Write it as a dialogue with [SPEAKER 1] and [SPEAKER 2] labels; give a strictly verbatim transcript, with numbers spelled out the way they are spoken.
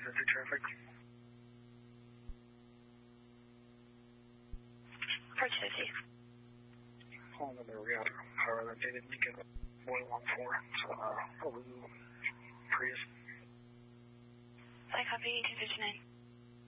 [SPEAKER 1] City traffic.
[SPEAKER 2] Port City.
[SPEAKER 1] Oh, no, there we got power that they didn't get one one four. So, uh, a blue Prius.
[SPEAKER 2] I copy eighteen fifty-nine.